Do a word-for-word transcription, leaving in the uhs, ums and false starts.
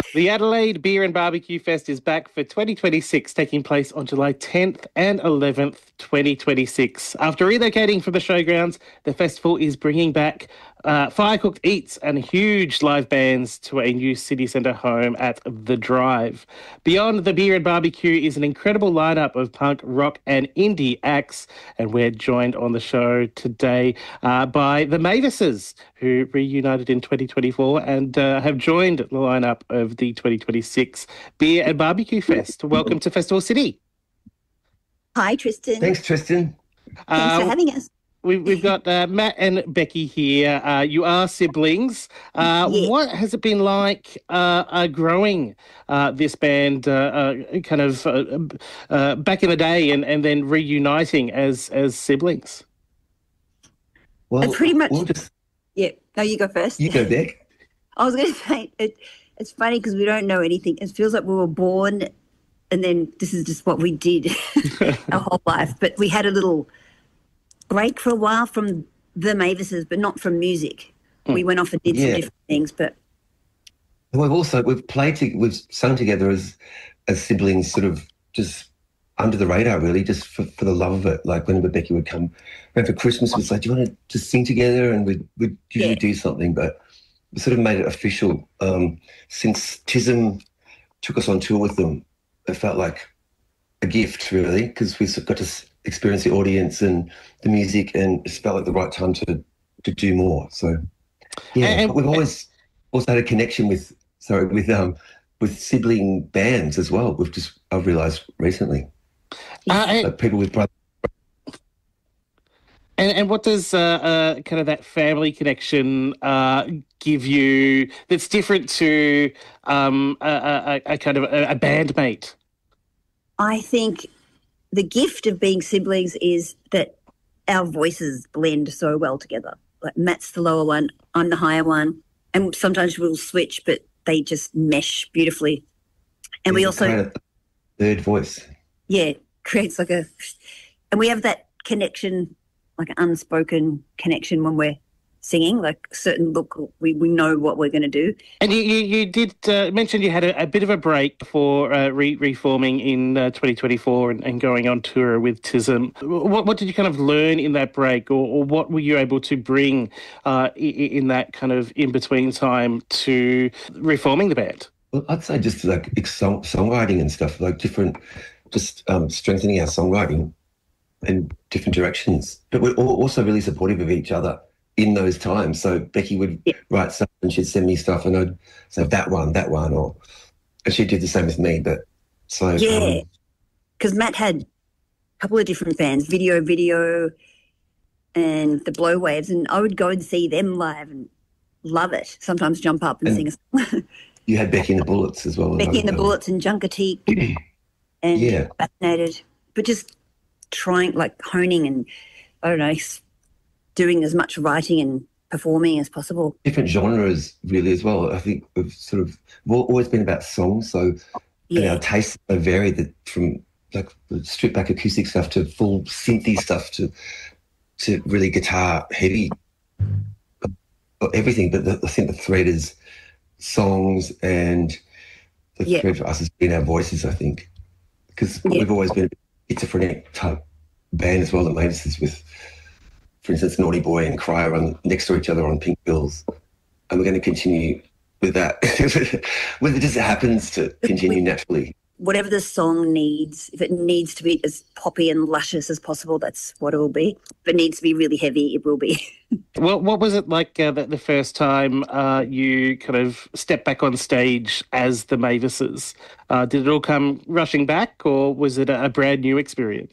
The Adelaide Beer and Barbecue Fest is back for twenty twenty-six, taking place on July tenth and eleventh, twenty twenty-six. After relocating from the showgrounds, the festival is bringing back uh, fire-cooked eats and huge live bands to a new city centre home at The Drive. Beyond the beer and barbecue is an incredible lineup of punk, rock and indie acts, and we're joined on the show today uh, by the Mavises, who reunited in twenty twenty-four and uh, have joined the lineup of the twenty twenty-six Beer and Barbecue Fest. Welcome to Festival City. Hi, Tristan. Thanks, Tristan. Thanks Uh, for having us. We've, we've got uh, Matt and Becky here. Uh, you are siblings. Uh, Yeah. What has it been like uh, uh, growing uh, this band uh, uh, kind of uh, uh, back in the day and, and then reuniting as as siblings? Well, Uh, pretty much- We'll just, Yeah. No, you go first. you go, Beck. I was going to say, it, it's funny because we don't know anything. It feels like we were born and then this is just what we did our whole life. But we had a little break for a while from the Mavises, but not from music. We went off and did some Yeah. different things, but We've also we've played to, we've sung together as as siblings, sort of just under the radar, really, just for, for the love of it. Like whenever Becky would come around for Christmas, we'd say, "Do you want to just sing together?" And we'd we'd usually Yeah. do something, but we sort of made it official um, since Tism took us on tour with them. It felt like a gift, really, because we sort of got to s- experience the audience and the music, and it felt like the right time to to do more. So, yeah, And- but we've always also had a connection with sorry with um with sibling bands as well. We've just I've realised recently, Uh, and, like people with brothers. and and what does uh, uh, kind of that family connection uh, give you that's different to um, a, a, a a kind of a, a bandmate? I think the gift of being siblings is that our voices blend so well together. Like Matt's the lower one, I'm the higher one, and sometimes we'll switch, but they just mesh beautifully. And we also, Kind of third voice. yeah, creates like a, and we have that connection, like an unspoken connection when we're singing, like certain look, we, we know what we're going to do. And you, you, you did uh, mention you had a, a bit of a break before uh, re- reforming in uh, twenty twenty-four and, and going on tour with Tism. What, what did you kind of learn in that break, or, or what were you able to bring uh, in, in that kind of in-between time to reforming the band? Well, I'd say just like ex- song, songwriting and stuff, like different, just um, strengthening our songwriting in different directions. But we're al- also really supportive of each other in those times. So Becky would Yeah. write stuff and she'd send me stuff and I'd say that one, that one, or and she'd do the same with me. But so Yeah, um, because Matt had a couple of different bands, Video Video and the Blow Waves, and I would go and see them live and love it. Sometimes jump up and, And sing a song. you had Becky and the Bullets as well. Becky and the Um, Bullets and Junkatique and Yeah. Fascinated, but just trying, like honing and, I don't know, s- doing as much writing and performing as possible. different genres really as well. I think we've sort of we've al- always been about songs, so and Yeah, our tastes are varied that from like stripped back acoustic stuff to full synthy stuff to to really guitar heavy, uh, everything. But the, I think the thread is songs, and the Yeah. thread for us has been our voices. I think because Yeah. we've always been a schizophrenic type band as well that made us this with, for instance, Naughty Boy and Cry run next to each other on Pink Bills, and we're going to continue with that. Whether it just happens to continue naturally. whatever the song needs, if it needs to be as poppy and luscious as possible, that's what it will be. If it needs to be really heavy, it will be. Well, what was it like uh, the, the first time uh, you kind of stepped back on stage as the Mavises? Uh, did it all come rushing back, or was it a, a brand new experience?